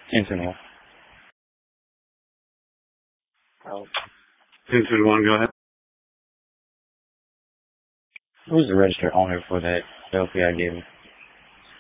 1021. Oh, 1021, go ahead. Who's the registered owner for that LP I gave him?